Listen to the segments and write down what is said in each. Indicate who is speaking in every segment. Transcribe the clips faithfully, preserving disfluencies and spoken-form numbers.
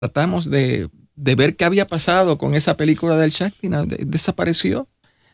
Speaker 1: tratamos de, de ver qué había pasado con esa película del Shakti, ¿no? de, desapareció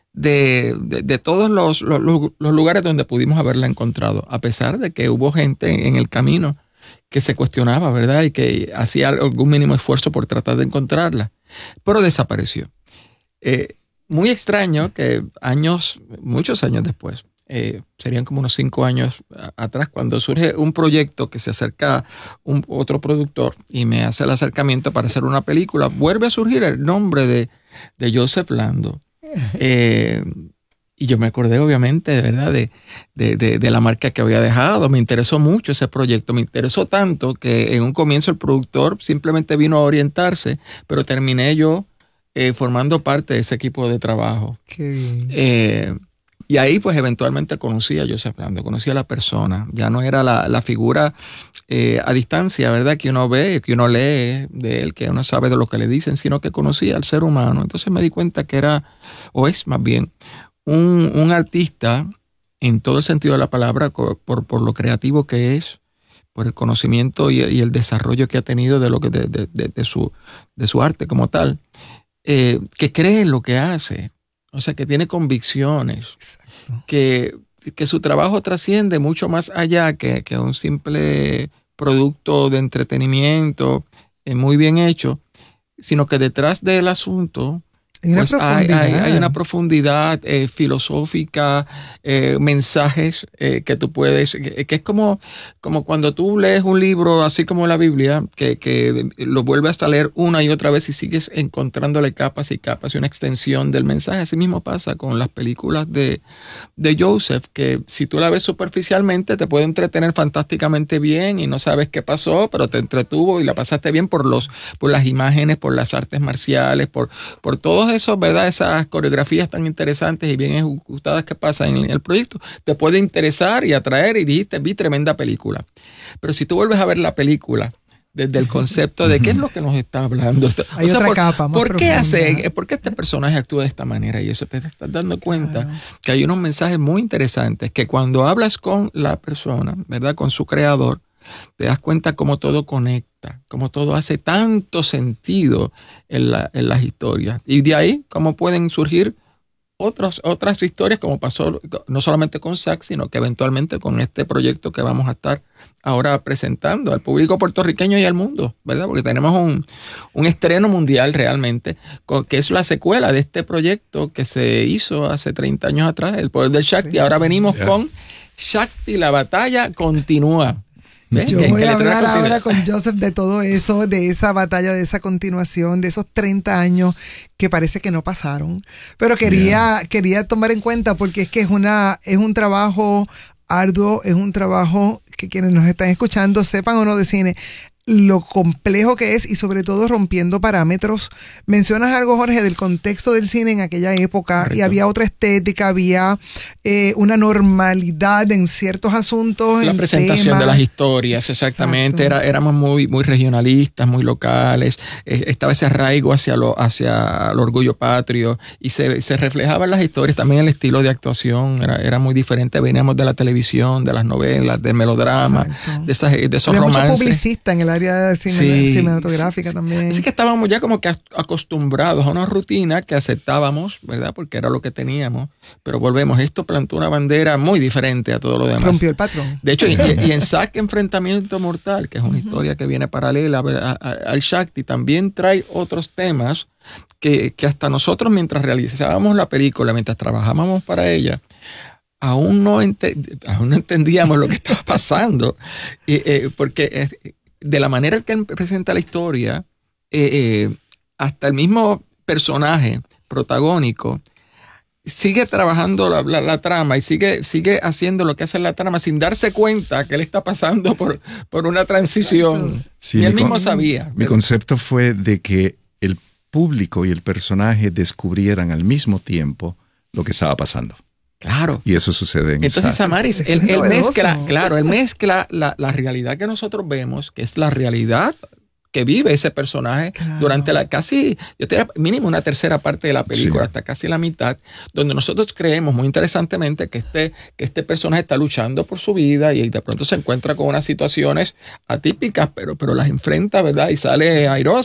Speaker 1: de, de, de todos los, los, los lugares donde pudimos haberla encontrado, a pesar de que hubo gente en el camino que se cuestionaba, ¿verdad? Y que hacía algún mínimo esfuerzo por tratar de encontrarla, pero desapareció. Eh, muy extraño que años, muchos años después, eh, serían como unos cinco años atrás, cuando surge un proyecto que se acerca un otro productor y me hace el acercamiento para hacer una película, vuelve a surgir el nombre de, de Joseph Lando. Eh, y yo me acordé obviamente de verdad de, de, de, de la marca que había dejado. Me interesó mucho ese proyecto, me interesó tanto que en un comienzo el productor simplemente vino a orientarse, pero terminé yo eh, formando parte de ese equipo de trabajo.
Speaker 2: Qué bien.
Speaker 1: Eh, y ahí pues eventualmente conocí a Joseph Lando, conocí a la persona, ya no era la, la figura eh, a distancia, ¿verdad? Que uno ve, que uno lee de él, que uno sabe de lo que le dicen, sino que conocía al ser humano. Entonces me di cuenta que era, o es más bien, un, un artista en todo el sentido de la palabra, por, por lo creativo que es, por el conocimiento y, y el desarrollo que ha tenido de, lo que, de, de, de, de, su, de su arte como tal, eh, que cree en lo que hace, o sea, que tiene convicciones. Que, que su trabajo trasciende mucho más allá que, que un simple producto de entretenimiento eh, muy bien hecho, sino que detrás del asunto
Speaker 2: Hay una
Speaker 1: pues hay,
Speaker 2: profundidad.
Speaker 1: hay, hay una profundidad eh, filosófica, eh, mensajes eh, que tú puedes, que, que es como, como cuando tú lees un libro así como la Biblia, que, que lo vuelves a leer una y otra vez y sigues encontrándole capas y capas y una extensión del mensaje. Así mismo pasa con las películas de, de Joseph, que si tú la ves superficialmente te puede entretener fantásticamente bien y no sabes qué pasó, pero te entretuvo y la pasaste bien por, los, por las imágenes, por las artes marciales, por, por todo eso, ¿verdad? Esas coreografías tan interesantes y bien ejecutadas que pasan en el proyecto, te puede interesar y atraer y dijiste, vi tremenda película. Pero si tú vuelves a ver la película desde el concepto de qué es lo que nos está hablando.
Speaker 2: Hay
Speaker 1: o sea,
Speaker 2: otra
Speaker 1: por,
Speaker 2: capa más
Speaker 1: ¿por qué
Speaker 2: profunda.
Speaker 1: hace, ¿por qué este personaje actúa de esta manera? Y eso te estás dando cuenta
Speaker 2: Claro.
Speaker 1: que hay unos mensajes muy interesantes que cuando hablas con la persona, ¿verdad? Con su creador, te das cuenta cómo todo conecta, cómo todo hace tanto sentido en, la, en las historias. Y de ahí, cómo pueden surgir otras, otras historias, como pasó no solamente con Zack, sino que eventualmente con este proyecto que vamos a estar ahora presentando al público puertorriqueño y al mundo, ¿verdad? Porque tenemos un, un estreno mundial realmente, que es la secuela de este proyecto que se hizo hace treinta años atrás, El Poder del Shakti. Sí. Ahora venimos yeah. con Shakti, la batalla continúa.
Speaker 2: ¿Ves? Yo que, voy que a hablar ahora con Joseph de todo eso, de esa batalla, de esa continuación, de esos treinta años que parece que no pasaron. Pero quería, yeah. quería tomar en cuenta porque es que es una, es un trabajo arduo, es un trabajo que quienes nos están escuchando, sepan o no de cine, lo complejo que es y sobre todo rompiendo parámetros. Mencionas algo, Jorge, del contexto del cine en aquella época. Correcto. Y había otra estética, había eh, una normalidad en ciertos asuntos.
Speaker 1: La presentación temas. de las historias, exactamente. Era, éramos muy, muy regionalistas, muy locales. Eh, estaba ese arraigo hacia, lo, hacia el orgullo patrio y se, se reflejaba en las historias. También el estilo de actuación era, era muy diferente. Veníamos de la televisión, de las novelas, del melodrama, de, esas, de esos
Speaker 2: había
Speaker 1: romances.
Speaker 2: Mucho publicista en el área de cine,
Speaker 1: sí,
Speaker 2: cinematográfica sí, también.
Speaker 1: Así que estábamos ya como que acostumbrados a una rutina que aceptábamos, ¿verdad? Porque era lo que teníamos. Pero volvemos, esto plantó una bandera muy diferente a todo lo demás.
Speaker 2: Rompió el patrón.
Speaker 1: De hecho, y, y en Zack Enfrentamiento Mortal, que es una uh-huh. historia que viene paralela a, a, al Shakti, también trae otros temas que, que hasta nosotros mientras realizábamos la película, mientras trabajábamos para ella, aún no, ente- aún no entendíamos lo que estaba pasando. Eh, eh, porque... Eh, de la manera en que él presenta la historia, eh, eh, hasta el mismo personaje protagónico sigue trabajando la, la, la trama y sigue, sigue haciendo lo que hace la trama sin darse cuenta que él está pasando por, por una transición. Sí, y él mismo con, sabía.
Speaker 3: Mi concepto fue de que el público y el personaje descubrieran al mismo tiempo lo que estaba pasando.
Speaker 1: Claro.
Speaker 3: Y eso sucede en
Speaker 1: Entonces, Samaris, él, él mezcla, claro, él mezcla la, la realidad que nosotros vemos, que es la realidad que vive ese personaje claro. durante la casi, yo te diría mínimo una tercera parte de la película, sí. hasta casi la mitad, donde nosotros creemos muy interesantemente que este, que este personaje está luchando por su vida y de pronto se encuentra con unas situaciones atípicas, pero, pero las enfrenta, ¿verdad? Y sale airoso.